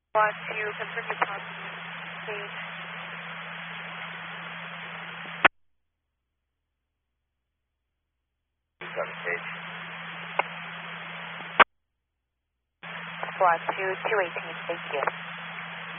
Want to confirm your positive stage? He's on the stage. Squad 2, 218, thank you.